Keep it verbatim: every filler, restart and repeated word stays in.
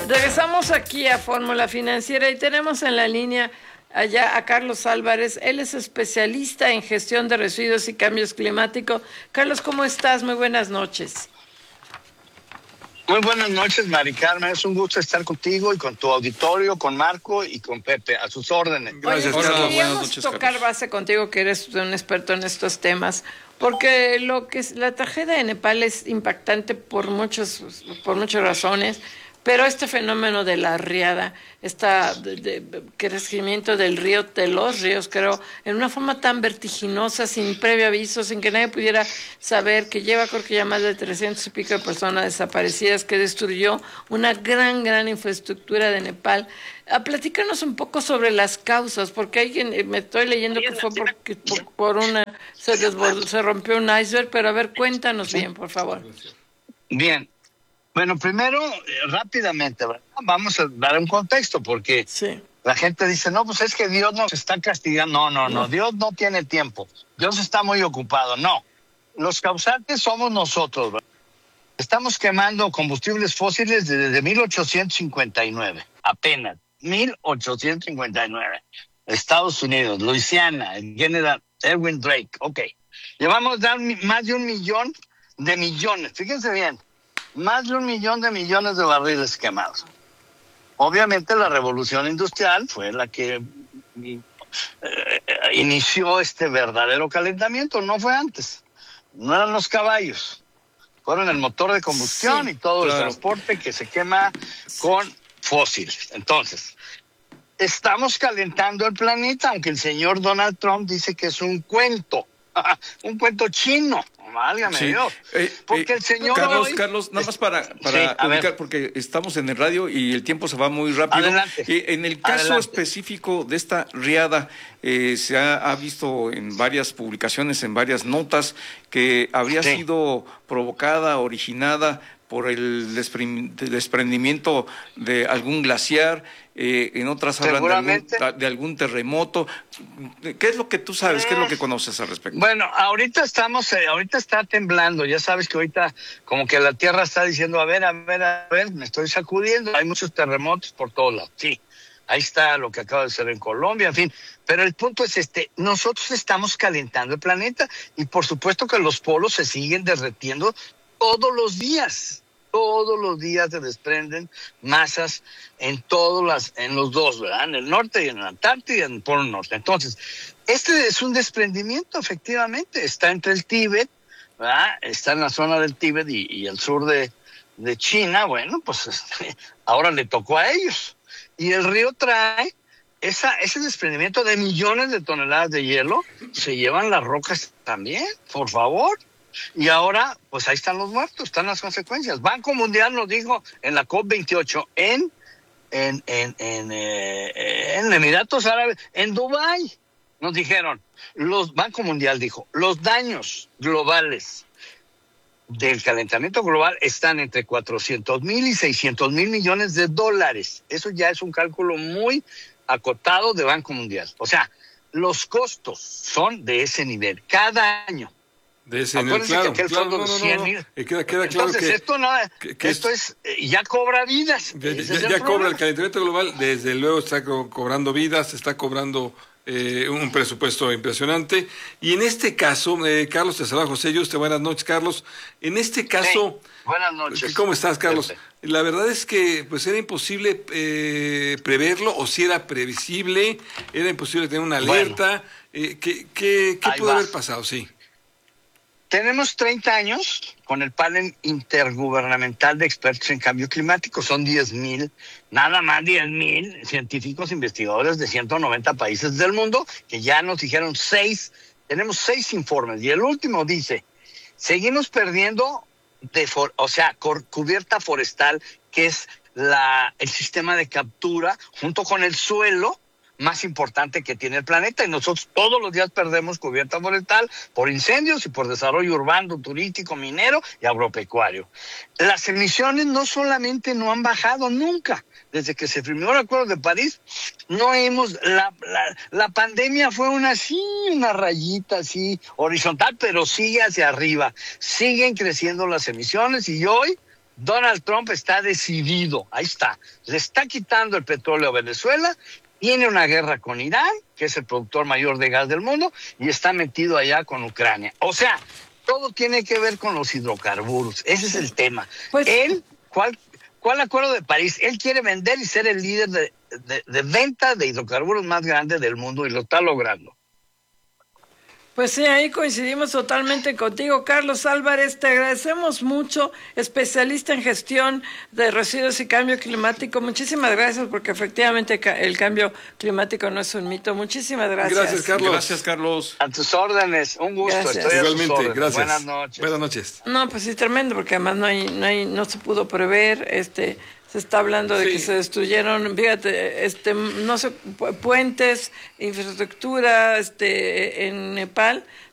Regresamos aquí a Fórmula Financiera y tenemos en la línea allá a Carlos Álvarez. Él es especialista en gestión de residuos y cambios climáticos. Carlos, ¿cómo estás? Muy buenas noches. Muy buenas noches, Mari Carmen. Es un gusto estar contigo y con tu auditorio, con Marco y con Pepe. A sus órdenes. Gracias, Oye, Carlos. Queríamos noches, tocar Carlos. base contigo, que eres un experto en estos temas, porque lo que es la tragedia de Nepal es impactante por muchos, por muchas razones. Pero este fenómeno de la riada, este de, de, crecimiento del río, de los ríos, creo, en una forma tan vertiginosa, sin previo aviso, sin que nadie pudiera saber, que lleva, creo que ya más de trescientos y pico de personas desaparecidas, que destruyó una gran, gran infraestructura de Nepal. A platícanos un poco sobre las causas, porque hay, me estoy leyendo que fue porque, por, por una, se, desbordó, se rompió un iceberg, pero a ver, cuéntanos bien, por favor. Bien. Bueno, primero, eh, rápidamente, vamos a dar un contexto, porque sí. La gente dice, no, pues es que Dios nos está castigando. No, no, no, no, Dios no tiene tiempo. Dios está muy ocupado. No, los causantes somos nosotros, ¿verdad? Estamos quemando combustibles fósiles desde mil ochocientos cincuenta y nueve, apenas, mil ochocientos cincuenta y nueve. Estados Unidos, Luisiana, el General Erwin Drake, ok. Llevamos ya más de un millón de millones, fíjense bien. Más de un millón de millones de barriles quemados. Obviamente la revolución industrial fue la que eh, inició este verdadero calentamiento, no fue antes. No eran los caballos, fueron el motor de combustión sí, y todo claro. El transporte que se quema con fósiles. Entonces, estamos calentando el planeta, aunque el señor Donald Trump dice que es un cuento, un cuento chino. Válgame sí. Dios. Eh, porque eh, el señor Carlos, hoy... Carlos, nada más para, para sí, ubicar, porque estamos en el radio y el tiempo se va muy rápido. Adelante. Eh, en el caso Adelante. específico de esta riada, eh, se ha, ha visto en varias publicaciones, en varias notas, que habría sí. sido provocada, originada por el desprendimiento de algún glaciar, eh, en otras hablan de algún, de algún terremoto. ¿Qué es lo que tú sabes? ¿Qué es lo que conoces al respecto? Bueno, ahorita estamos, eh, ahorita está temblando, ya sabes que ahorita como que la tierra está diciendo, a ver, a ver, a ver, me estoy sacudiendo, hay muchos terremotos por todos lados, sí. Ahí está lo que acaba de ser en Colombia, en fin. Pero el punto es este, nosotros estamos calentando el planeta y por supuesto que los polos se siguen derretiendo todos los días, todos los días se desprenden masas en todos las, en los dos, ¿verdad? En el norte y en la Antártida y en el Polo Norte. Entonces, este es un desprendimiento, efectivamente, está entre el Tíbet, ¿verdad? Está en la zona del Tíbet y, y el sur de, de China. Bueno, pues este, ahora le tocó a ellos. Y el río trae esa, ese desprendimiento de millones de toneladas de hielo, se llevan las rocas también, por favor. Y ahora, pues ahí están los muertos, están las consecuencias. Banco Mundial nos dijo en la COP veintiocho en en en en, eh, en Emiratos Árabes, en Dubái, nos dijeron, los Banco Mundial dijo, los daños globales del calentamiento global están entre cuatrocientos mil y seiscientos mil millones de dólares. Eso ya es un cálculo muy acotado de Banco Mundial. O sea, los costos son de ese nivel cada año. De ese nivel, claro, que aquel claro, fondo no, no, de cien mil. No, no. Queda, queda claro Entonces, que, esto no, que, que esto es, es, ya cobra vidas. Ya, ya, ya cobra el calentamiento global, desde luego está co cobrando vidas, está cobrando eh, un presupuesto impresionante. Y en este caso, eh, Carlos, te saluda José Yuste, buenas noches, Carlos. En este caso, sí, buenas noches. ¿Cómo estás, Carlos? Perfecto. La verdad es que pues era imposible eh, preverlo, o si era previsible, era imposible tener una alerta. Bueno, eh, ¿Qué, qué, qué pudo va. haber pasado? Sí. Tenemos treinta años con el panel intergubernamental de expertos en cambio climático. Son diez mil, nada más diez mil científicos investigadores de ciento noventa países del mundo que ya nos dijeron seis, tenemos seis informes. Y el último dice, seguimos perdiendo, de for, o sea, cubierta forestal, que es la, el sistema de captura junto con el suelo más importante que tiene el planeta, y nosotros todos los días perdemos cubierta forestal por incendios y por desarrollo urbano, turístico, minero y agropecuario. Las emisiones no solamente no han bajado nunca, desde que se firmó el Acuerdo de París, no hemos, la, la, la pandemia fue una así, una rayita así, horizontal, pero sigue hacia arriba, siguen creciendo las emisiones, y hoy Donald Trump está decidido, ahí está, le está quitando el petróleo a Venezuela, tiene una guerra con Irán, que es el productor mayor de gas del mundo, y está metido allá con Ucrania. O sea, todo tiene que ver con los hidrocarburos, ese es el tema. Pues, él, ¿cuál, cuál acuerdo de París? Él quiere vender y ser el líder de, de, de venta de hidrocarburos más grande del mundo, y lo está logrando. Pues sí, ahí coincidimos totalmente contigo, Carlos Álvarez. Te agradecemos mucho, especialista en gestión de residuos y cambio climático. Muchísimas gracias, porque efectivamente el cambio climático no es un mito. Muchísimas gracias. Gracias, Carlos. Gracias, Carlos. A tus órdenes, un gusto. Gracias. Estoy Igualmente, a tus gracias. Buenas noches. Buenas noches. No, pues sí, tremendo, porque además no hay, no hay, no se pudo prever, este... Se está hablando de sí. que se destruyeron, fíjate, este, no sé, puentes, infraestructura, este, en Nepal,